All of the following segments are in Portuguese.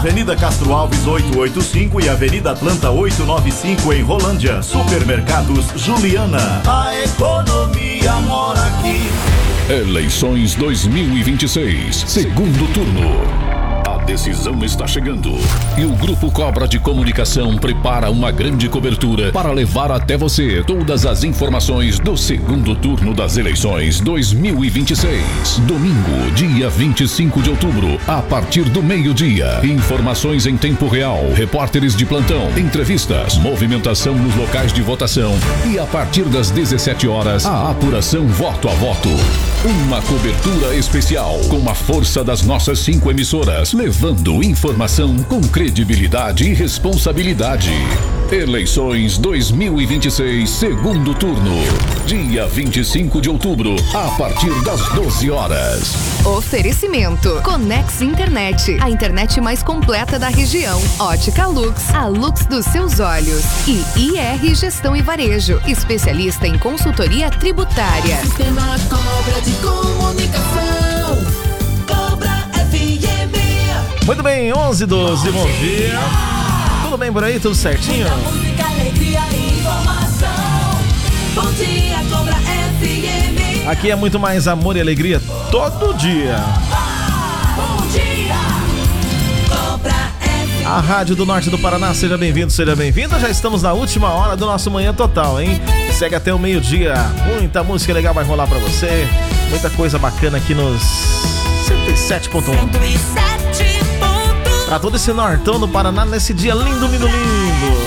Avenida Castro Alves 885 e Avenida Atlanta 895 em Rolândia. Supermercados Juliana. A economia mora aqui. Eleições 2026, segundo turno. A decisão está chegando e o Grupo Cobra de Comunicação prepara uma grande cobertura para levar até você todas as informações do segundo turno das eleições 2026. Domingo, dia 25 de outubro, a partir do meio-dia. Informações em tempo real, repórteres de plantão, entrevistas, movimentação nos locais de votação e a partir das 17 horas, a apuração voto a voto. Uma cobertura especial com a força das nossas 5 emissoras, levando informação com credibilidade e responsabilidade. Eleições 2026, segundo turno. Dia 25 de outubro, a partir das 12 horas. Oferecimento Conex Internet, a internet mais completa da região. Ótica Lux, a luz dos seus olhos. E IR Gestão e Varejo, especialista em consultoria tributária. Sistema Cobra de Comunicação, Cobra FM. Muito bem, 11:12, bom dia. Tudo bem por aí? Tudo certinho? Música, alegria e informação. Bom dia, Cobra FM. Aqui é muito mais amor e alegria todo dia. Bom dia, Cobra FM. A Rádio do Norte do Paraná, seja bem-vindo, seja bem-vinda. Já estamos na última hora do nosso Manhã Total, hein? Segue até o meio-dia. Muita música legal vai rolar pra você. Muita coisa bacana aqui nos 107.1. 107. Pra todo esse nortão do Paraná nesse dia lindo, lindo, lindo.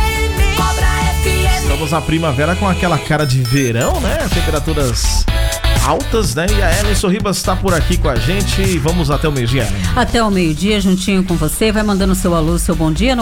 Estamos na primavera com aquela cara de verão, né? Temperaturas altas, né? E a Ellen Sorribas está por aqui com a gente e vamos até o meio-dia, Ellen. Até o meio-dia, juntinho com você, vai mandando seu alô, seu bom dia no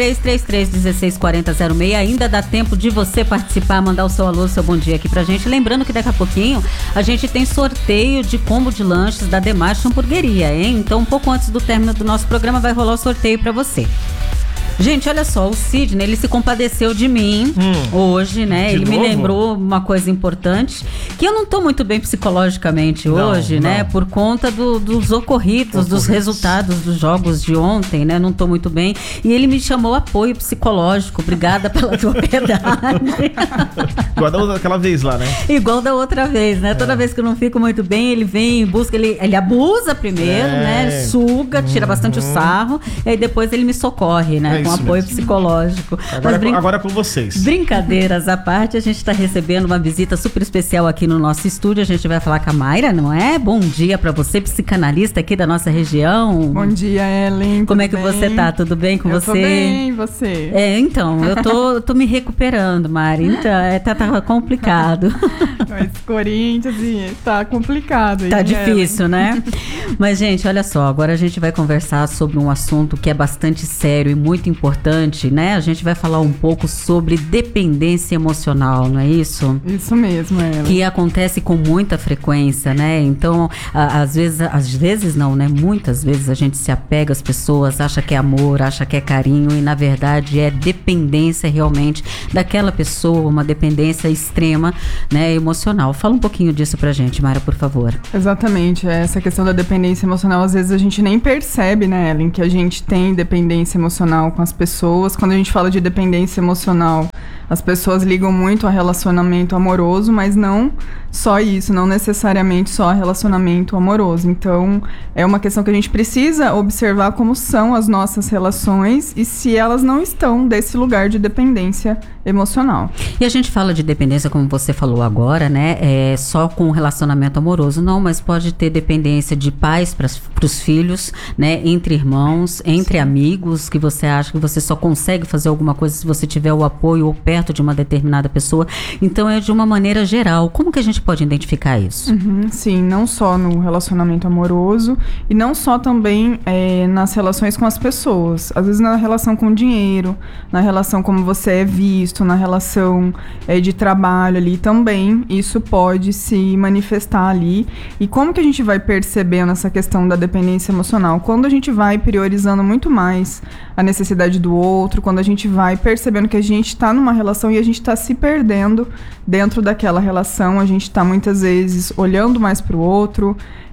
4333164006. Ainda dá tempo de você participar, mandar o seu alô, seu bom dia aqui pra gente. Lembrando que daqui a pouquinho a gente tem sorteio de combo de lanches da Demarche Hamburgueria, hein? Então, um pouco antes do término do nosso programa vai rolar o sorteio pra você. Gente, olha só, o Sidney, ele se compadeceu de mim hoje, né? Ele me lembrou uma coisa importante, que eu não tô muito bem psicologicamente hoje, né? Por conta dos ocorridos, dos resultados dos jogos de ontem, né? Não tô muito bem. E ele me chamou apoio psicológico. Obrigada pela tua piedade. Igual daquela vez lá, né? Igual da outra vez, né? Toda vez que eu não fico muito bem, ele vem em busca, ele abusa primeiro, né? Suga, tira bastante o sarro, e aí depois ele me socorre, né? Com apoio psicológico. Agora é com vocês. Brincadeiras à parte, a gente está recebendo uma visita super especial aqui no nosso estúdio. A gente vai falar com a Mayra, não é? Bom dia pra você, psicanalista aqui da nossa região. Bom dia, Ellen. Como é que você tá? Tudo bem com você? Tô bem, e você? Então, eu tô me recuperando, Mari. Então, tá complicado. Mas Corinthians, tá complicado. Tá difícil, né? Mas, gente, olha só, agora a gente vai conversar sobre um assunto que é bastante sério e muito importante, né? A gente vai falar um pouco sobre dependência emocional, não é isso? Isso mesmo, Ellen. Que acontece com muita frequência, né? Então, às vezes não, né? Muitas vezes a gente se apega às pessoas, acha que é amor, acha que é carinho e, na verdade, é dependência realmente daquela pessoa, uma dependência extrema, né? Emocional. Fala um pouquinho disso pra gente, Mara, por favor. Exatamente. Essa questão da dependência emocional, às vezes a gente nem percebe, né, Ellen, que a gente tem dependência emocional com as pessoas. Quando a gente fala de dependência emocional, as pessoas ligam muito a relacionamento amoroso, mas não só isso, não necessariamente só relacionamento amoroso. Então, é uma questão que a gente precisa observar como são as nossas relações e se elas não estão desse lugar de dependência emocional. E a gente fala de dependência, como você falou agora, né? Só com o relacionamento amoroso, não, mas pode ter dependência de pais para os filhos, né? Entre irmãos, entre amigos, que você acha que você só consegue fazer alguma coisa se você tiver o apoio ou perto de uma determinada pessoa. Então, é de uma maneira geral. Como que a gente pode identificar isso? Sim, não só no relacionamento amoroso e não só também nas relações com as pessoas. Às vezes na relação com o dinheiro, na relação como você é visto, na relação de trabalho ali também, isso pode se manifestar ali. E como que a gente vai percebendo essa questão da dependência emocional? Quando a gente vai priorizando muito mais a necessidade do outro, quando a gente vai percebendo que a gente está numa relação e a gente está se perdendo dentro daquela relação, a gente está muitas vezes olhando mais para o outro,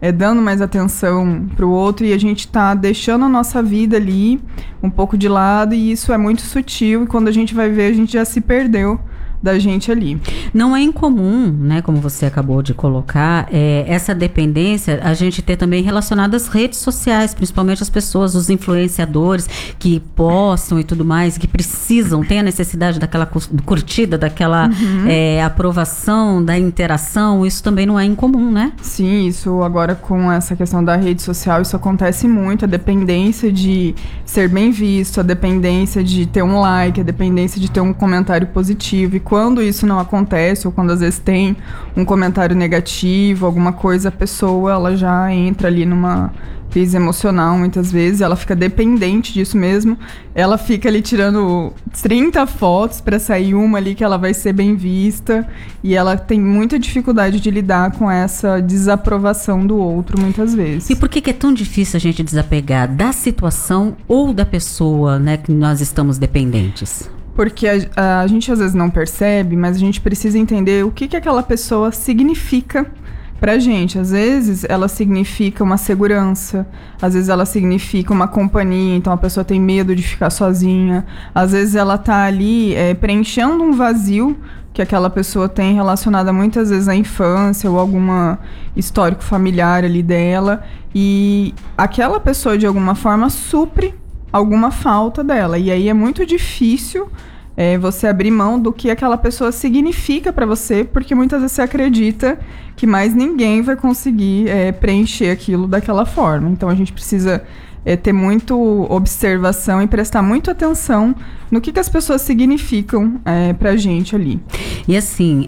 dando mais atenção pro outro, e a gente tá deixando a nossa vida ali um pouco de lado, e isso é muito sutil, e quando a gente vai ver, a gente já se perdeu da gente ali. Não é incomum, né, como você acabou de colocar, essa dependência a gente ter também relacionada às redes sociais, principalmente as pessoas, os influenciadores que postam e tudo mais, que precisam, têm a necessidade daquela curtida, daquela aprovação, da interação. Isso também não é incomum, né? Sim, isso agora com essa questão da rede social, isso acontece muito, a dependência de ser bem visto, a dependência de ter um like, a dependência de ter um comentário positivo. E quando isso não acontece, ou quando às vezes tem um comentário negativo, alguma coisa, a pessoa ela já entra ali numa crise emocional, muitas vezes, ela fica dependente disso mesmo, ela fica ali tirando 30 fotos para sair uma ali que ela vai ser bem vista, e ela tem muita dificuldade de lidar com essa desaprovação do outro, muitas vezes. E por que é tão difícil a gente desapegar da situação ou da pessoa, né, que nós estamos dependentes? Porque a gente às vezes não percebe, mas a gente precisa entender o que aquela pessoa significa pra gente. Às vezes ela significa uma segurança, às vezes ela significa uma companhia, então a pessoa tem medo de ficar sozinha. Às vezes ela tá ali preenchendo um vazio que aquela pessoa tem relacionada muitas vezes à infância ou algum histórico familiar ali dela. E aquela pessoa de alguma forma supre alguma falta dela, e aí é muito difícil você abrir mão do que aquela pessoa significa para você, porque muitas vezes você acredita que mais ninguém vai conseguir preencher aquilo daquela forma. Então a gente precisa ter muito observação e prestar muita atenção no que as pessoas significam pra gente ali. E assim,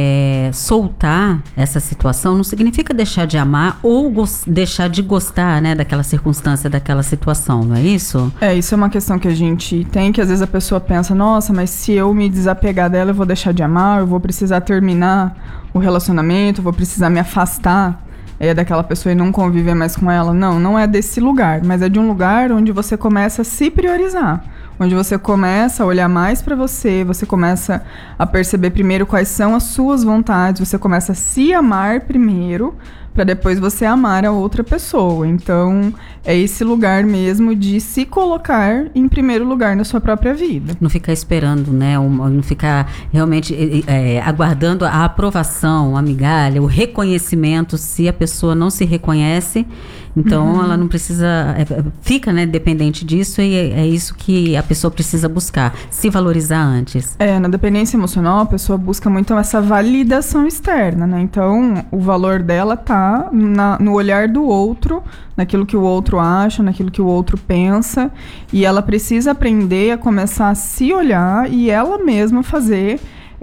soltar essa situação não significa deixar de amar ou deixar de gostar, né, daquela circunstância, daquela situação, não é isso? Isso é uma questão que a gente tem, que às vezes a pessoa pensa, nossa, mas se eu me desapegar dela, eu vou deixar de amar, eu vou precisar terminar o relacionamento, eu vou precisar me afastar daquela pessoa e não conviver mais com ela. Não é desse lugar, mas é de um lugar onde você começa a se priorizar, onde você começa a olhar mais para você começa a perceber primeiro quais são as suas vontades, você começa a se amar primeiro, para depois você amar a outra pessoa. Então, é esse lugar mesmo de se colocar em primeiro lugar na sua própria vida. Não ficar esperando, né? Não ficar realmente aguardando a aprovação, a migalha, o reconhecimento. Se a pessoa não se reconhece, então ela não precisa... fica, né, dependente disso, e é isso que a pessoa precisa buscar, se valorizar antes. Na dependência emocional, a pessoa busca muito essa validação externa, né? Então, o valor dela tá no olhar do outro, naquilo que o outro acha, naquilo que o outro pensa, e ela precisa aprender a começar a se olhar e ela mesma fazer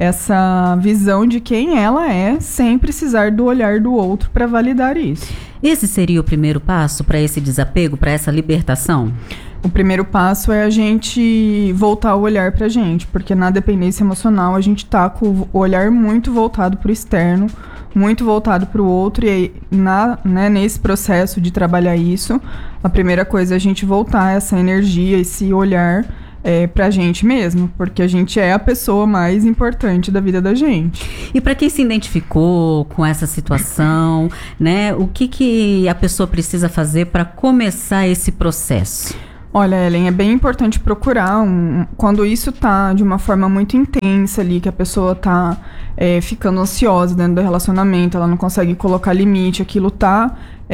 essa visão de quem ela é, sem precisar do olhar do outro para validar isso. Esse seria o primeiro passo para esse desapego, para essa libertação? O primeiro passo é a gente voltar o olhar pra gente, porque na dependência emocional a gente tá com o olhar muito voltado pro externo, muito voltado pro outro, e aí, nesse processo de trabalhar isso, a primeira coisa é a gente voltar essa energia, esse olhar pra gente mesmo, porque a gente é a pessoa mais importante da vida da gente. E para quem se identificou com essa situação, né, o que a pessoa precisa fazer para começar esse processo? Olha, Ellen, é bem importante procurar quando isso tá de uma forma muito intensa ali, que a pessoa tá ficando ansiosa dentro do relacionamento, ela não consegue colocar limite, aquilo tá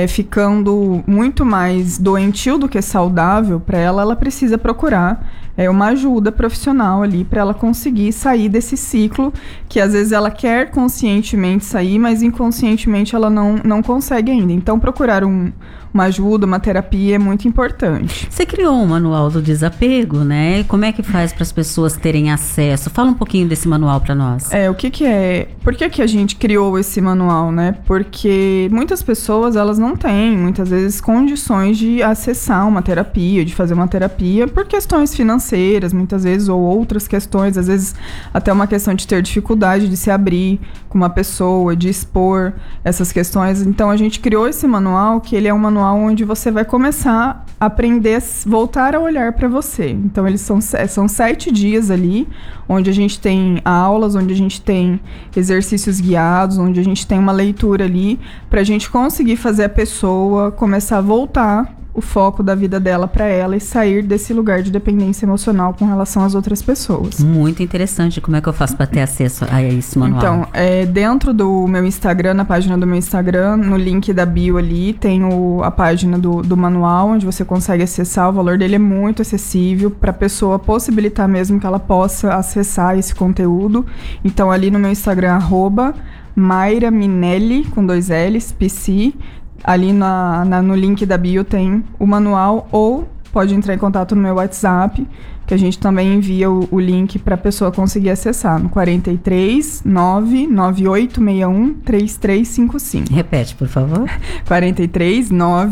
ficando muito mais doentio do que saudável para ela, ela precisa procurar uma ajuda profissional ali para ela conseguir sair desse ciclo que às vezes ela quer conscientemente sair, mas inconscientemente ela não consegue ainda. Então procurar uma ajuda, uma terapia é muito importante. Você criou um manual do desapego, né? Como é que faz para as pessoas terem acesso? Fala um pouquinho desse manual para nós. O que é? Por que a gente criou esse manual, né? Porque muitas pessoas, elas não têm, muitas vezes, condições de acessar uma terapia, de fazer uma terapia por questões financeiras, muitas vezes, ou outras questões, às vezes até uma questão de ter dificuldade de se abrir com uma pessoa, de expor essas questões. Então a gente criou esse manual, que ele é um manual onde você vai começar a aprender a voltar a olhar para você. Então eles são 7 dias ali, onde a gente tem aulas, onde a gente tem exercícios guiados, onde a gente tem uma leitura ali, para a gente conseguir fazer pessoa começar a voltar o foco da vida dela para ela e sair desse lugar de dependência emocional com relação às outras pessoas. Muito interessante. Como é que eu faço para ter acesso a esse manual? Então, dentro do meu Instagram, na página do meu Instagram, no link da bio ali, tem a página do manual, onde você consegue acessar. O valor dele é muito acessível para a pessoa possibilitar mesmo que ela possa acessar esse conteúdo. Então, ali no meu Instagram, @Mayra Minelli, com 2 L's, PC. Ali no link da bio tem o manual, ou pode entrar em contato no meu WhatsApp, que a gente também envia o link para a pessoa conseguir acessar, no 43 99861 3355. Repete, por favor. 43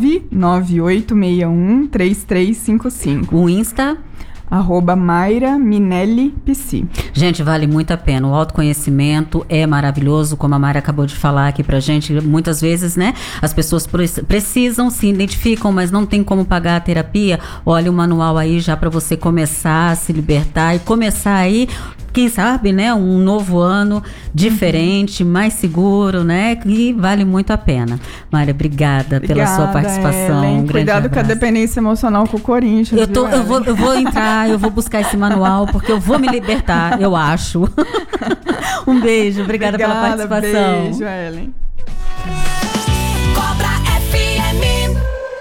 99861 3355. O Insta? @Mayra Minelli PC. Gente, vale muito a pena. O autoconhecimento é maravilhoso, como a Mayra acabou de falar aqui pra gente. Muitas vezes, né, as pessoas precisam, se identificam, mas não tem como pagar a terapia. Olha o manual aí já pra você começar a se libertar e começar aí, quem sabe, né, um novo ano diferente, mais seguro, né, e vale muito a pena. Mayra, obrigada pela sua participação. Ellen. Um grande Cuidado abraço. com a dependência emocional com o Corinthians. Eu vou entrar, eu vou buscar esse manual, porque eu vou me libertar, eu acho. Um beijo, obrigada pela participação. Beijo, Ellen. Cobra FM.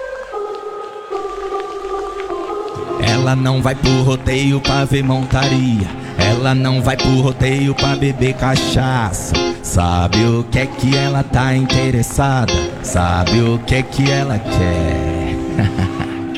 Ela não vai pro rodeio pra ver montaria. Ela não vai pro rodeio pra beber cachaça. Sabe o que é que ela tá interessada? Sabe o que é que ela quer?